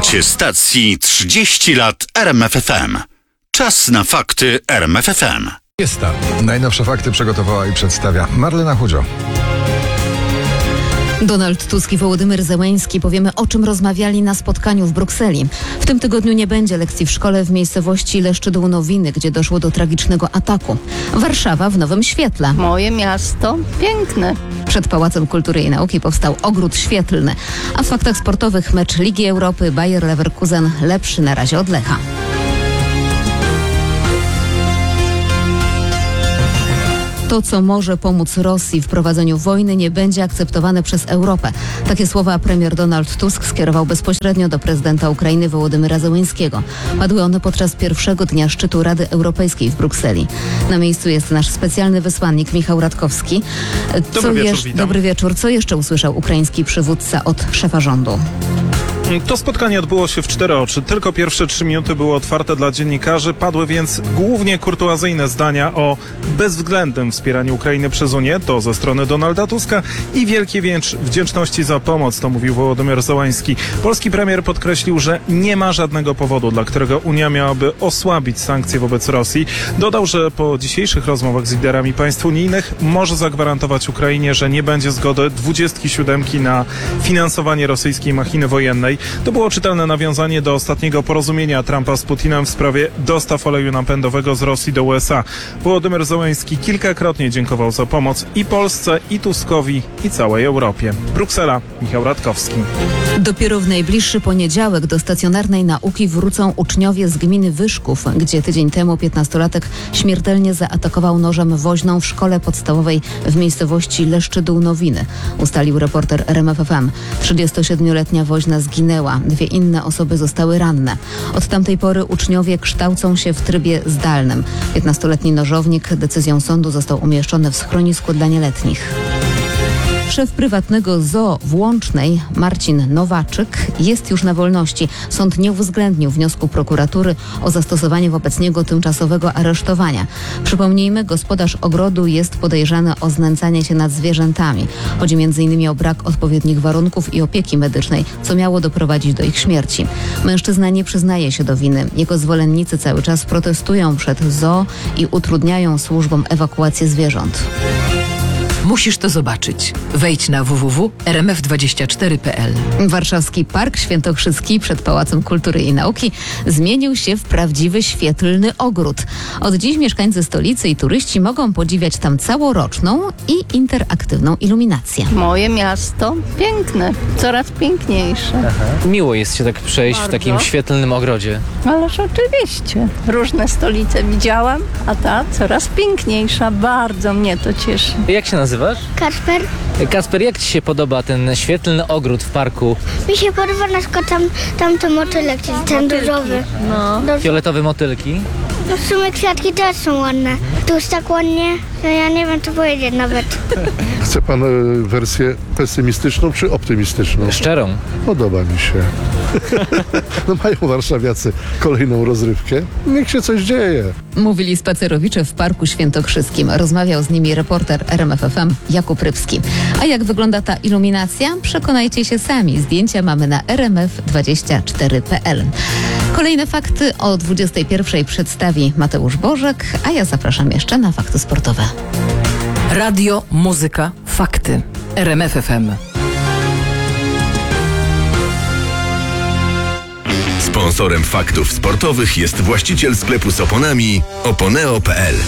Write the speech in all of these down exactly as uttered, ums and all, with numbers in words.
Słuchacie stacji trzydzieści lat R M F F M. Czas na fakty R M F F M. Jest start. Najnowsze fakty przygotowała i przedstawia Marlena Chudzio. Donald Tusk i Wołodymyr Zełenski. Powiemy, o czym rozmawiali na spotkaniu w Brukseli. W tym tygodniu nie będzie lekcji w szkole w miejscowości Leszczydół-Nowiny, gdzie doszło do tragicznego ataku. Warszawa w nowym świetle. Moje miasto piękne. Przed Pałacem Kultury i Nauki powstał ogród świetlny. A w faktach sportowych mecz Ligi Europy Bayer Leverkusen lepszy na razie od Lecha. To, co może pomóc Rosji w prowadzeniu wojny, nie będzie akceptowane przez Europę. Takie słowa premier Donald Tusk skierował bezpośrednio do prezydenta Ukrainy Wołodymyra Zełenskiego. Padły one podczas pierwszego dnia szczytu Rady Europejskiej w Brukseli. Na miejscu jest nasz specjalny wysłannik Michał Radkowski. Co Dobry wieczór, jeż- witam. Dobry wieczór. Co jeszcze usłyszał ukraiński przywódca od szefa rządu? To spotkanie odbyło się w cztery oczy. Tylko pierwsze trzy minuty były otwarte dla dziennikarzy. Padły więc głównie kurtuazyjne zdania o bezwzględnym wspieraniu Ukrainy przez Unię, to ze strony Donalda Tuska, i wielkie wdzięcz- wdzięczności za pomoc, to mówił Wołodymyr Zełenski. Polski premier podkreślił, że nie ma żadnego powodu, dla którego Unia miałaby osłabić sankcje wobec Rosji. Dodał, że po dzisiejszych rozmowach z liderami państw unijnych może zagwarantować Ukrainie, że nie będzie zgody dwudziestki siódemki na finansowanie rosyjskiej machiny wojennej. To było czytelne nawiązanie do ostatniego porozumienia Trumpa z Putinem w sprawie dostaw oleju napędowego z Rosji do U S A. Wołodymyr Zełenski kilkakrotnie dziękował za pomoc i Polsce, i Tuskowi, i całej Europie. Bruksela, Michał Radkowski. Dopiero w najbliższy poniedziałek do stacjonarnej nauki wrócą uczniowie z gminy Wyszków, gdzie tydzień temu piętnastolatek śmiertelnie zaatakował nożem woźną w szkole podstawowej w miejscowości Leszczydół-Nowiny, ustalił reporter R M F F M. trzydziestosiedmioletnia woźna zginęła, dwie inne osoby zostały ranne. Od tamtej pory uczniowie kształcą się w trybie zdalnym. piętnastoletni nożownik decyzją sądu został umieszczony w schronisku dla nieletnich. Szef prywatnego zoo w Łącznej, Marcin Nowaczyk, jest już na wolności. Sąd nie uwzględnił wniosku prokuratury o zastosowanie wobec niego tymczasowego aresztowania. Przypomnijmy, gospodarz ogrodu jest podejrzany o znęcanie się nad zwierzętami. Chodzi między innymi o brak odpowiednich warunków i opieki medycznej, co miało doprowadzić do ich śmierci. Mężczyzna nie przyznaje się do winy. Jego zwolennicy cały czas protestują przed zoo i utrudniają służbom ewakuację zwierząt. Musisz to zobaczyć. Wejdź na w w w kropka r m f dwadzieścia cztery kropka p l. Warszawski Park Świętokrzyski przed Pałacem Kultury i Nauki zmienił się w prawdziwy świetlny ogród. Od dziś mieszkańcy stolicy i turyści mogą podziwiać tam całoroczną i interaktywną iluminację. Moje miasto piękne, coraz piękniejsze. Miło jest się tak przejść Bardzo. w takim świetlnym ogrodzie. Ależ oczywiście. Różne stolice widziałam, a ta coraz piękniejsza. Bardzo mnie to cieszy. Jak się nazywasz? Kasper, Kasper, jak ci się podoba ten świetlny ogród w parku? mi się podoba na przykład tam, tamten motylek, czyli ten różowy. No. Do, Fioletowe motylki? no w sumie kwiatki też są ładne. Tu jest tak ładnie, że ja nie wiem co powiedzieć nawet. Chce pan e, wersję pesymistyczną czy optymistyczną? Szczerą. Podoba mi się. No mają warszawiacy kolejną rozrywkę. Niech się coś dzieje. Mówili spacerowicze w Parku Świętokrzyskim. Rozmawiał z nimi reporter R M F F M Jakub Rybski. A jak wygląda ta iluminacja? Przekonajcie się sami. Zdjęcia mamy na r m f dwadzieścia cztery kropka p l. Kolejne fakty o dwudziestej pierwszej przedstawi Mateusz Bożek, a ja zapraszam jeszcze na fakty sportowe. Radio, muzyka, fakty. R M F F M. Sponsorem faktów sportowych jest właściciel sklepu z oponami oponeo kropka p l.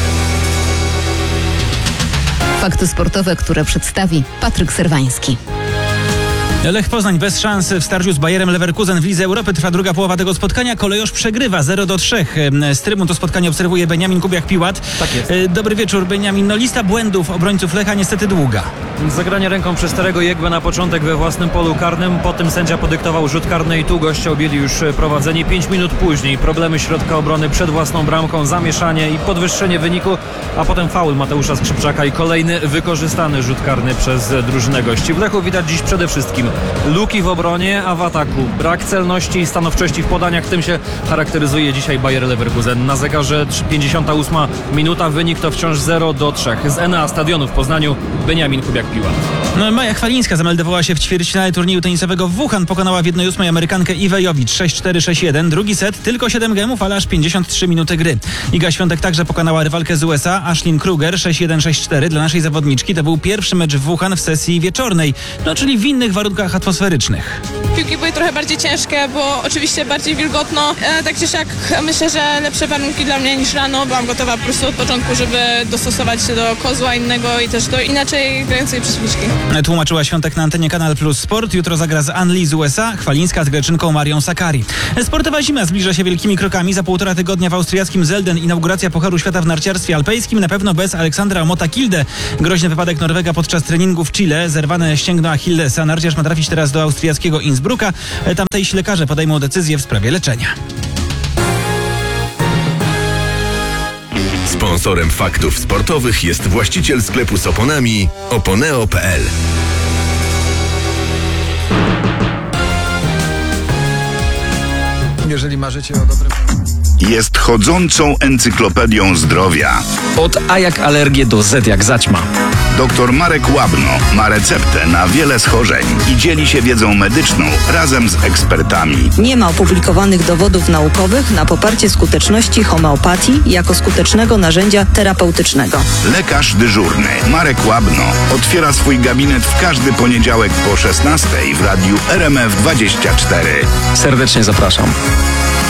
Fakty sportowe, które przedstawi Patryk Serwański. Lech Poznań bez szans w starciu z Bayerem Leverkusen w Lidze Europy. Trwa druga połowa tego spotkania. Kolejorz przegrywa zero do trzech. Z trybun to spotkanie obserwuje Beniamin Kubiak-Piłat. Tak jest. Dobry wieczór, Beniamin. No, lista błędów obrońców Lecha niestety długa. Zagranie ręką przez starego Jegłę na początek we własnym polu karnym. Potem sędzia podyktował rzut karny i tu goście objęli już prowadzenie. Pięć minut później problemy środka obrony przed własną bramką, zamieszanie i podwyższenie wyniku, a potem faul Mateusza Skrzypczaka i kolejny wykorzystany rzut karny przez drużynę gości. W Lechu widać dziś przede wszystkim luki w obronie, a w ataku brak celności i stanowczości w podaniach. Tym się charakteryzuje dzisiaj Bayer Leverkusen. Na zegarze pięćdziesiąta ósma minuta, wynik to wciąż zero do trzech. Z Enea Stadionu w Poznaniu Beniamin Kubiak-Piłat. No, Maja Chwalińska zameldowała się w ćwierćfinale turnieju tenisowego w Wuhan. Pokonała w jednej ósmej Amerykankę Iwę Jowicz sześć cztery sześć jeden. Drugi set tylko siedem gemów, ale aż pięćdziesiąt trzy minuty gry. Iga Świątek także pokonała rywalkę z U S A, Ashlyn Kruger sześć jeden sześć cztery. Dla naszej zawodniczki to był pierwszy mecz w Wuhan w sesji wieczornej, no czyli w innych warunkach atmosferycznych. Piłki były trochę bardziej ciężkie, bo oczywiście bardziej wilgotno. E, tak czy siak myślę, że lepsze warunki dla mnie niż rano. Byłam gotowa po prostu od początku, żeby dostosować się do kozła innego i też do inaczej grającej przeciwniczki. Tłumaczyła Świątek na antenie Kanal Plus Sport. Jutro zagra z Anli z U S A, Chwalińska z Greczynką Marią Sakkari. Sportowa zima zbliża się wielkimi krokami. Za półtora tygodnia w austriackim Zelden inauguracja Pucharu Świata w narciarstwie alpejskim. Na pewno bez Aleksandra Mota-Kilde. Groźny wypadek Norwega podczas treningu w Chile. Zerwane ścięgno Achillesa. Narciarz ma trafić teraz do austriackiego Innsbrucka. Tamtejsi lekarze podejmą decyzję w sprawie leczenia. Sponsorem faktów sportowych jest właściciel sklepu z oponami oponeo kropka p l. Jeżeli marzycie o dobrym... Jest chodzącą encyklopedią zdrowia. Od A jak alergię do Z jak zaćma. Doktor Marek Łabno ma receptę na wiele schorzeń i dzieli się wiedzą medyczną razem z ekspertami. Nie ma opublikowanych dowodów naukowych na poparcie skuteczności homeopatii jako skutecznego narzędzia terapeutycznego. Lekarz dyżurny Marek Łabno otwiera swój gabinet w każdy poniedziałek po szesnastej w radiu R M F dwadzieścia cztery. Serdecznie zapraszam.